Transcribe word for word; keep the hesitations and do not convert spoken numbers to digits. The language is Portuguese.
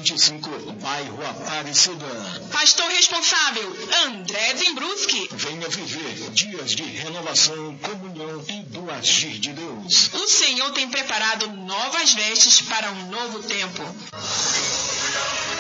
vinte e cinco, bairro Aparecida. Pastor responsável, André Zimbruski. Venha viver dias de renovação, comunhão e do agir de Deus. O Senhor tem preparado novas vestes para um novo tempo.